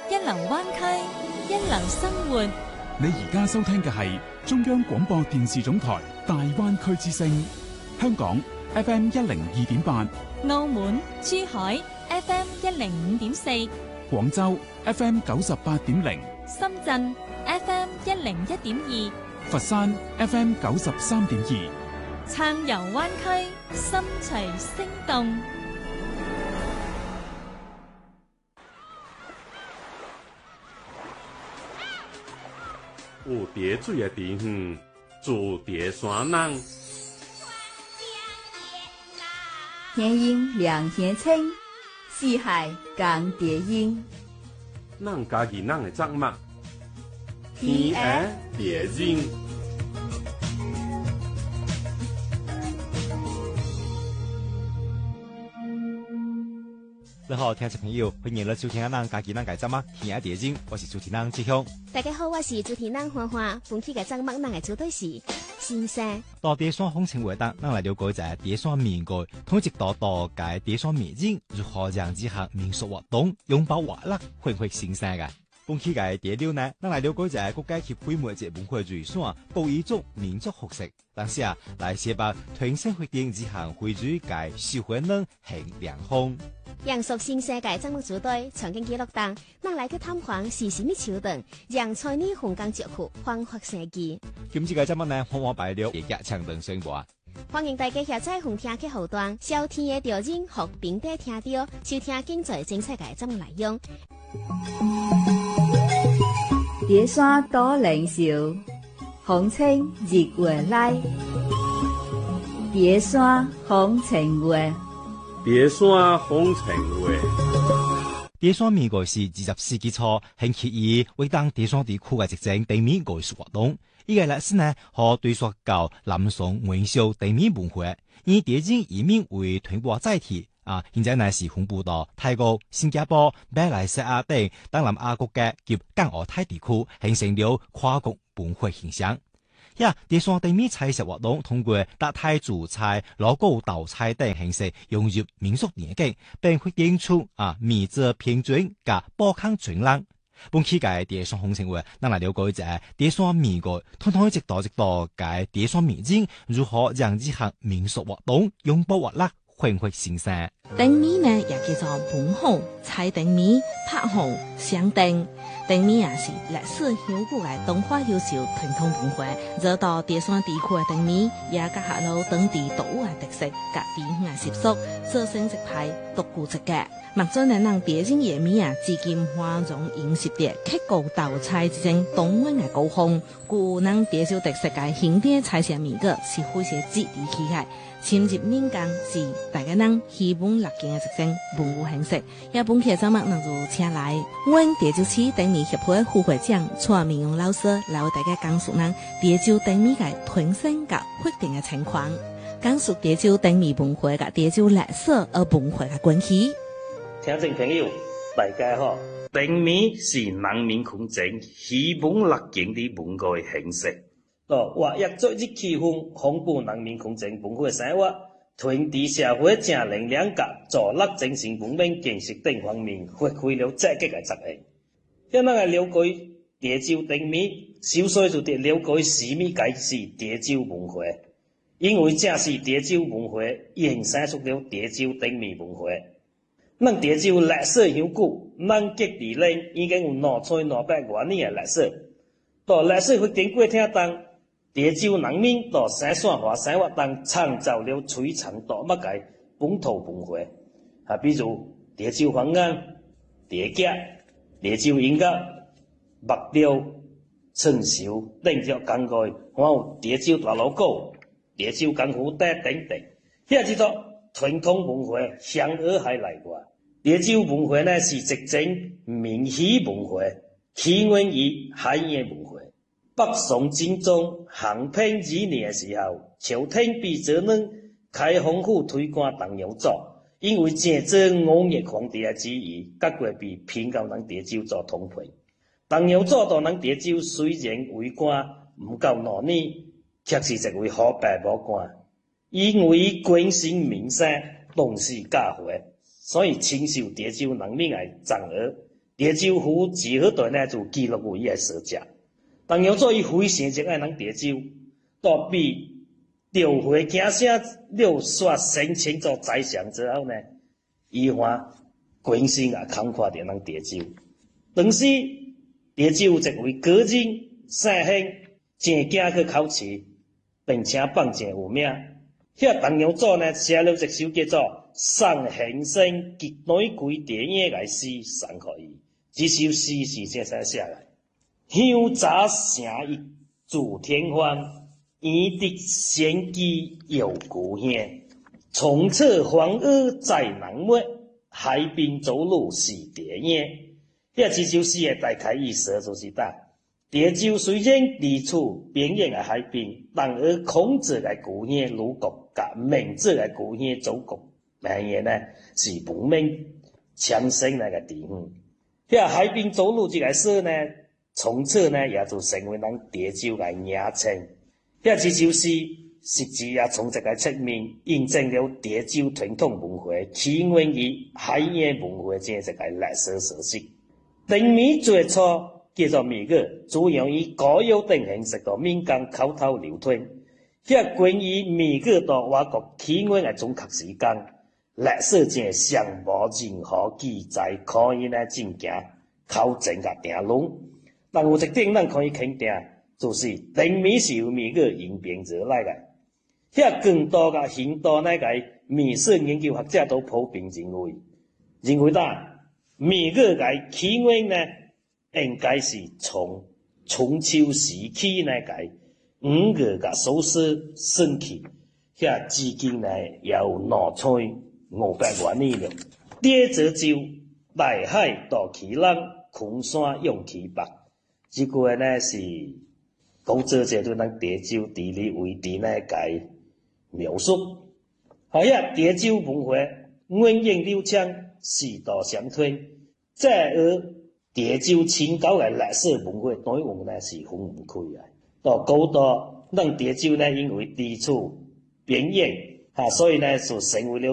一流灣區，一流生活。 你而家收聽嘅係中央廣播電視總台大灣區之聲，香港 FM 102.8， 澳門、珠海 FM 105.4， 廣州 FM 98.0， 深圳 FM 101.2， 佛山 FM 93.2， 暢遊灣區，心隨聲動。 有蝶水的地方，住蝶山人。 天鹰两天青，四海共蝶音。 咱家己咱的作物，天涯蝶音。 你好，听众朋友，欢迎来收听咱家己咱作物天涯蝶音，我是主持人志雄。 大家好，我是主持人花花。本期嘅作物，咱嘅主题是新山。 到蝶山风情活动，咱来了解一下蝶山民歌，統一到嘅蝶山民境如何讓這項民俗活動擁抱活力，焕發新生嘅。本期嘅第六呢，咱來了解一下國家協會每節文化預算保育族民族學習，當時來寫白團省決定這項會主嘅受歡迎行良風。 陽屬新世界節目組隊長經記錄檔，咱來去探訪是什麼橋段，讓菜呢紅光腳庫煥發生機。 今次嘅節目呢，我擺了一長段宣佈。 歡迎大家下載紅聽嘅後段，小天嘅調音學並帶聽到，收聽精彩精彩嘅節目內容。 蝶山多靈秀，風清日月來。蝶山風情月。 蝶山風情月。 蝶山民歌是20世紀初興起於為當蝶山地區嘅一種地面藝術活動。依個歷史呢，和對溯到南宋元宵地面文化，以蝶音移民為傳播載體。現在呢是分布到泰國、新加坡、馬來西亞等東南亞國家及港澳台地區，形成了跨國文化現象。蝶山地面菜食活動通過搭台主菜、鑼鼓鬥菜等形式融入民俗年景，並會演出米質偏準及煲糠準郎。本期嘅蝶山風情活，咱來了解一下蝶山民歌，通一道嘅蝶山民境如何讓這項民俗活動擁抱活力，焕發新生。 燈謎呢也叫做本號、猜燈謎、拍號、上燈。燈謎也是歷史悠久嘅東華優秀傳統文化，惹到蝶山地區嘅燈謎也結合了當地獨有嘅特色、各地方嘅習俗，造成一派獨具一格。目前呢，讓蝶音夜謎啊，至今還仲延續着刻骨鬥菜之種東灣嘅高峰，故讓蝶州特色嘅經典菜色味覺是非常接地氣嘅。深入民間是大家人希望樂見嘅一種文物形式。也本期嘅節目，咱就請來阮蝶州市燈謎協會副會長蔡明勇老師來為大家講述咱蝶州燈謎嘅團省及決定嘅情況，講述蝶州燈謎文化及蝶州歷史和文化嘅關係。 聽眾朋友，大家好！燈謎是人民群眾希望樂見的文化形式。我也做日期豐富人民群眾文化生活，團體社會正能量及助力精神文明建設等方面發揮了積極嘅作用。因咱了解蝶州燈謎，首先就得了解什麼解是蝶州文化，因為正是蝶州文化衍生出了蝶州燈謎文化。咱蝶州歷史悠久，咱各地咧已經有200多年嘅歷史。到歷史發展過程中，蝶州人民到生產化生活中創造了璀璨奪目嘅本土文化，比如蝶州方言、蝶劇、蝶州音樂、木雕、春繡等著工具，還有蝶州大鑼鼓、蝶州功夫等等。遐叫做傳統文化相而海內外。蝶州文化呢是一種民俗文化，起源於海洋文化。北宋真宗咸平2年嘅時候，朝廷被責任開封府推官東陽祖，因為正做5月皇帝嘅旨意，結果被偏到咱蝶州做統配。東陽祖到咱蝶州雖然為官唔夠2年，卻是一位好白武官，因為關心民生，重視教化，所以深受蝶州人民嘅讚譽。 潮州府自好大呢就记录有伊个所食。当杨做伊非常热爱人潮州，到比调回行声六刷申请做宰相之后呢，伊还关心也看看着人潮州。当时潮州有一位歌人姓兴，正行去考试，并且放正有名。遐当杨做呢写了一首叫做《送行生极内归电影》个诗送给伊。这首诗是这样写来：乡杂城邑住天荒，移得仙机有故乡。从此黄河在南末，海滨走路是电影。遐这首诗的大概意思就是潮州虽然地处边远的海边，但而孔子的故乡鲁国甲孟子的故乡祖国，明显呢是文明强盛那个地方。遐海滨走路这个诗呢，从此呢也就成为咱潮州的名称。遐这首诗实际也从这个侧面印证了潮州传统文化起源于海洋文化这一个历史事实。定名最初叫做闽语，主要以古谣等形式到民间口头流传。遐关于闽语到外国起源的准确时间，历史上尚无任何记载可以呢进行考证甲定论。但有一点咱可以肯定，就是定名是由闽语演变而来的。遐更多甲很多那个闽史研究学者都普遍认为闽语个起源呢，应该是从春秋时期那个五语甲苏轼算起，遐至今呢也有2500多年了。第则就大海渡其南，群山涌其北。这句呢是讲做者对咱潮州地理位置那个描述。好遐潮州文化源远流长，世道相传，再而潮州清高的历史文化内容呢是分不开的。到古代，咱潮州呢因为地处边远，所以呢就成为了